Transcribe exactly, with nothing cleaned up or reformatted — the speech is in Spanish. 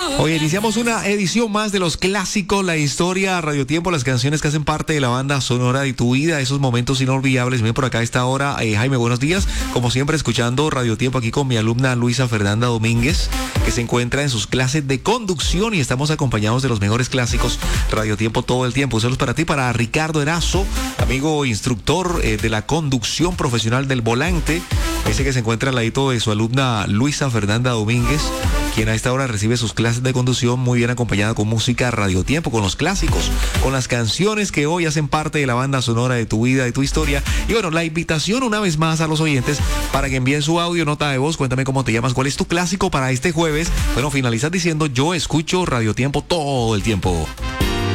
Hoy iniciamos una edición más de los clásicos, la historia, Radio Tiempo, las canciones que hacen parte de la banda sonora de tu vida, esos momentos inolvidables. Ven por acá a esta hora, eh, Jaime, buenos días. Como siempre, escuchando Radio Tiempo aquí con mi alumna Luisa Fernanda Domínguez, que se encuentra en sus clases de conducción y estamos acompañados de los mejores clásicos Radio Tiempo todo el tiempo. Saludos para ti, para Ricardo Erazo, amigo instructor eh, de la conducción profesional del volante, ese que se encuentra al ladito de su alumna Luisa Fernanda Domínguez, quien a esta hora recibe sus clases de conducción muy bien acompañada con música Radio Tiempo, con los clásicos, con las canciones que hoy hacen parte de la banda sonora de tu vida, de tu historia. Y bueno, la invitación una vez más a los oyentes para que envíen su audio, nota de voz, cuéntame cómo te llamas, cuál es tu clásico para este jueves. Bueno, finalizas diciendo: yo escucho Radio Tiempo todo el tiempo.